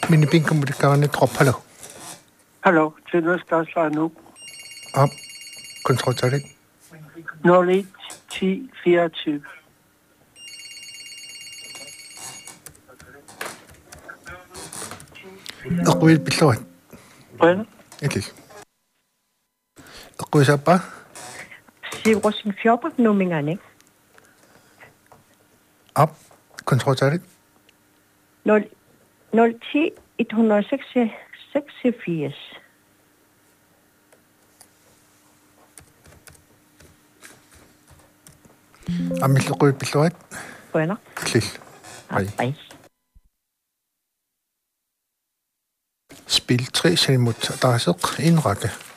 Minipinka mulikkaarni trop, hallo. Hallo, til Nødskabsvej nu. Op. Kontroltalet. 01 10 24. Aquil pilluat. Bueno. Ikil. Aquisappa. Sivrosing fjorpak numingane. Op. Kontroltalet. 010 186. Amilluqui pilluat. Bueno. Ikil. Hej. Spil 3 selvmod. Der er så indrette.